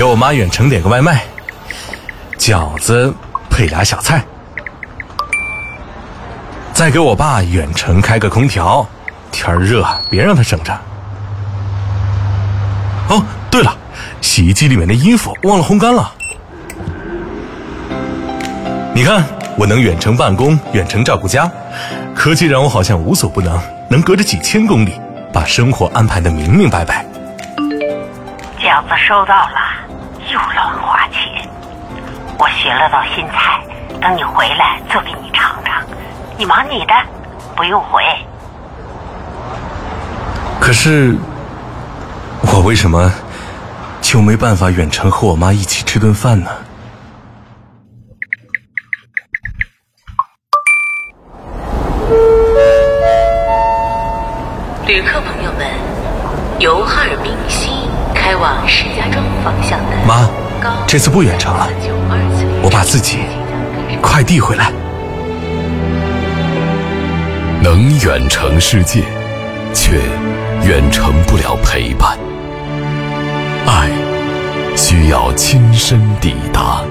我妈远程点个外卖，饺子配俩小菜。再给我爸远程开个空调，天热别让他省着。哦，对了，洗衣机里面的衣服忘了烘干了。你看，我能远程办公，远程照顾家，科技让我好像无所不能，能隔着几千公里把生活安排得明明白白。 饺子收到了，又乱花钱。我学了道新菜，等你回来做给你尝尝。你忙你的，不用回。 可是，我为什么就没办法远程和我妈一起吃顿饭呢？ 旅客朋友们，由哈尔滨西开往石家庄方向的妈，这次不远程了，我把自己快递回来。 能远程世界，却远程不了陪伴。爱需要亲身抵达。